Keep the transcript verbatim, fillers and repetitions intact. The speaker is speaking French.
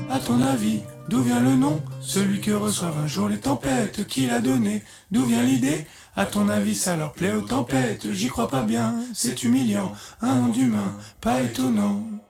À ton avis, d'où vient le nom? Celui que reçoivent un jour les tempêtes, qui l'a donné? D'où vient l'idée? À ton avis, ça leur plaît aux tempêtes? J'y crois pas bien, c'est humiliant, un nom d'humain, pas étonnant.